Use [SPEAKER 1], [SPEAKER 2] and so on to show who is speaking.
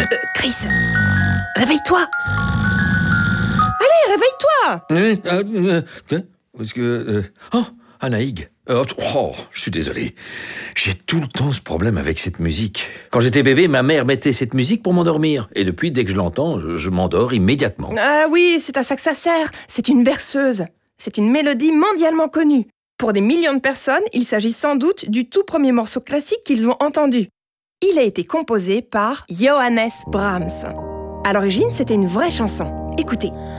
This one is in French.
[SPEAKER 1] Chris, réveille-toi. Allez, réveille-toi.
[SPEAKER 2] Parce que... Oh, Anaïg. Je suis désolé. J'ai tout le temps ce problème avec cette musique. Quand j'étais bébé, ma mère mettait cette musique pour m'endormir. Et depuis, dès que je l'entends, je m'endors immédiatement.
[SPEAKER 1] Ah oui, c'est à ça que ça sert. C'est une berceuse. C'est une mélodie mondialement connue. Pour des millions de personnes, il s'agit sans doute du tout premier morceau classique qu'ils ont entendu. Il a été composé par Johannes Brahms. À l'origine, c'était une vraie chanson. Écoutez.